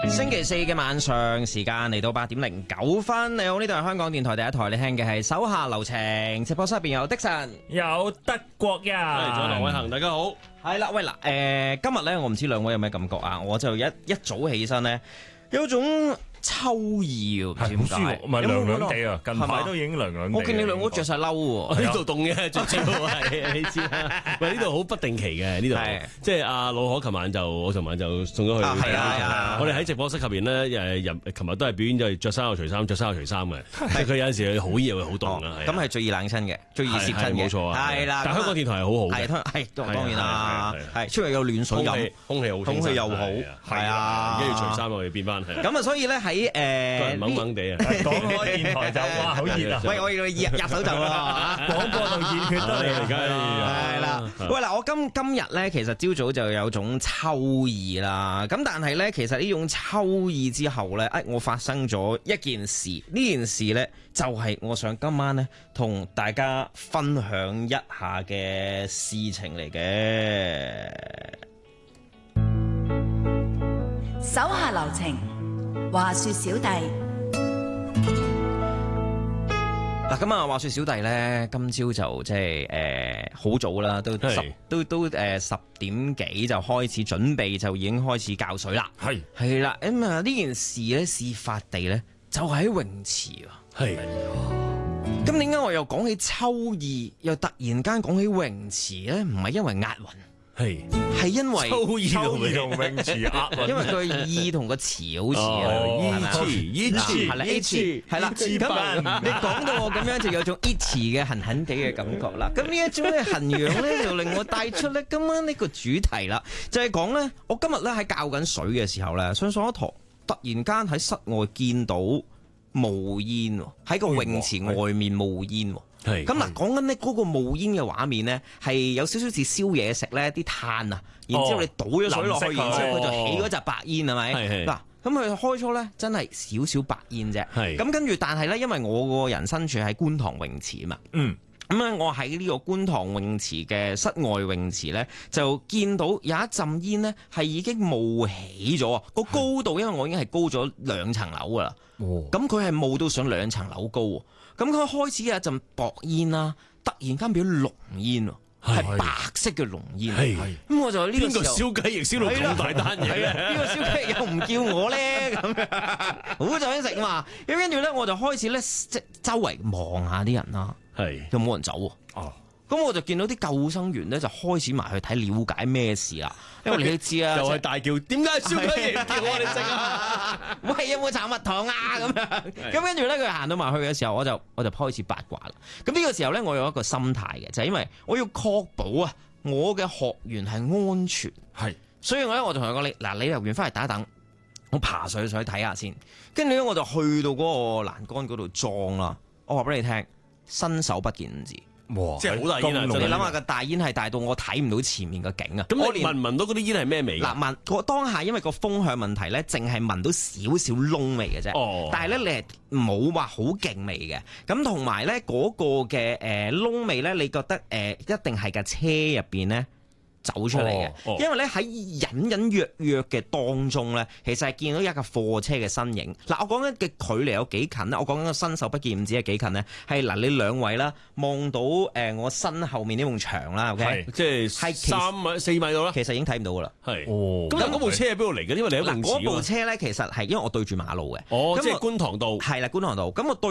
星期四嘅晚上時間嚟到8:09，你好，呢度係香港電台第一台，你聽嘅係手下留情，直播室入邊有的神， 有德國人， 仲有劉偉恒，大家好。 係啦，喂嗱，今日咧我唔知兩位有咩感覺啊，我就一早起身咧，有種秋意喎，唔知點解， 唔係涼涼地啊，近排都已經涼涼地。 我見你兩個着晒褸喎， 呢度凍嘅，最主要係你知啦。喂，呢度好不定期嘅呢度，即係阿老可琴晚我琴晚就送咗去。 係啊， 我哋喺直播室入邊咧，琴日都係表演就係着衫又除衫，着衫又除衫嘅。即係佢有陣時好熱好凍啊。 咁係最易冷親嘅，最易攝親嘅， 冇錯啊。 係啦， 但香港電台係好好嘅， 係當然啦，係出嚟有暖水飲， 空氣好， 空氣又好，係啊， 跟住除衫我哋變翻。 咁啊，所以咧喺懵懵地啊！ 講開電台就哇好熱啊！ 喂，我要入手就啦， 廣播度熱血得嚟， 係啦。喂嗱，我今日咧其實朝早就有種秋意啦。咁但係咧，其實呢種秋意之後咧，我發生咗一件事。呢件事咧就係我想今晚咧同大家分享一下嘅事情嚟嘅。 手下留情。話說小弟嗱，咁啊，話說小弟咧，今朝就即係好早啦，都10點幾就開始準備，就已經開始教水啦。係啦，咁啊呢件事咧，事發地咧就喺泳池啊。係，咁點解我又講起秋意，又突然間講起泳池咧？唔係因為押韻。係因為秋意同泳池押韻， 因為佢意同個詞好似意詞係啦 ，H 係啦，咁你講到我咁樣就有種 H 嘅痕痕地嘅感覺啦。咁呢一種咧痕癢咧，就令我帶出咧今晚呢個主題啦，就係講咧，我今日咧喺教緊水嘅時候咧，上一堂突然間喺室外見到冒煙喎，喺個泳池外面冒煙喎。咁嗱，講緊呢嗰個冒煙嘅畫面呢，係有少少似燒嘢食呢啲炭啊，然之後你倒咗水落去，然之後佢就起嗰隻白煙係咪？嗱，咁佢開初呢，真係少少白煙啫。咁跟住，但係呢，因為我個人身處喺觀塘泳池啊嘛。咁啊，我喺呢個觀塘泳池嘅室外泳池呢，就見到有一陣煙呢，係已經冒起咗啊！個高度，因為我已經係高咗2層樓噶啦。咁佢係冒到上2層樓高。咁佢開始有一陣薄煙啦，突然間變咗濃煙喎，係白色嘅濃煙。咁我就呢個時候，邊個燒雞翼燒到咁大單嘢？邊個燒雞翼又唔叫我咧？咁好想食嘛？咁跟住咧，我就開始咧即周圍望下啲人啦，有冇人走喎？咁我就見到啲救生員咧就開始埋去睇，了解咩事啦。因為你都知啊， 就係大叫，點解燒雞翼叫我哋食啊？ 喂，有冇炒蜜糖啊？咁樣咁跟住咧，佢行到埋去嘅時候，我就開始八卦啦。咁呢個時候咧，我有一個心態嘅，就係因為我要確保啊，我嘅學員係安全。所以我就同佢講，你入完翻嚟等一等，我爬上去睇下先。跟住咧，我就去到嗰個欄杆嗰度裝啦。我話俾你聽，伸手不見五指。 即係好大煙啊！ 你諗下個大煙係大到我睇唔到前面個景啊！ 咁你聞唔聞到嗰啲煙係咩味？ 嗱，我當下因為個風向問題咧，淨係聞到少少燶味嘅啫。但係咧，你係冇話好勁味嘅。咁同埋咧，嗰個嘅燶味咧，你覺得一定係架車入邊咧走出嚟嘅，因為咧喺隱隱約約嘅當中咧，其實係見到一架貨車嘅身影。嗱，我講緊嘅距離有幾近咧？我講緊個伸手不見五指係幾近咧？係嗱，你兩位啦，望到我身後面呢埲牆啦，OK， 即係3米4米到啦， 其實已經睇唔到噶啦。 咁嗰部車喺邊度嚟嘅？因為你喺泳池。 嗰部車咧，其實係因為我對住馬路嘅。 即係觀塘道。 係啦，觀塘道。咁我對